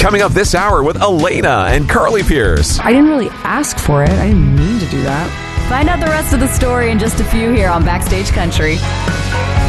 coming up this hour with Elena and Carly Pierce. I didn't really ask for it. I didn't mean to do that. Find out the rest of the story in just a few here on Backstage Country.